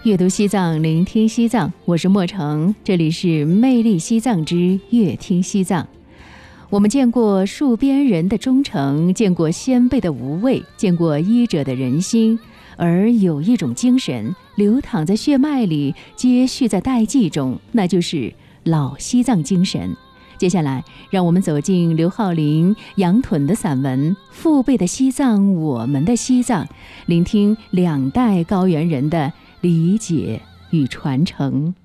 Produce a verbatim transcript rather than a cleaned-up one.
阅读西藏，聆听西藏，我是莫成，这里是魅力西藏之乐听西藏。我们见过戍边人的忠诚，见过先辈的无畏，见过医者的仁心，而有一种精神流淌在血脉里，接续在代际中，那就是老西藏精神。接下来让我们走进刘浩林、杨屯的散文《父辈的西藏，我们的西藏》，聆听两代高原人的理解与传承。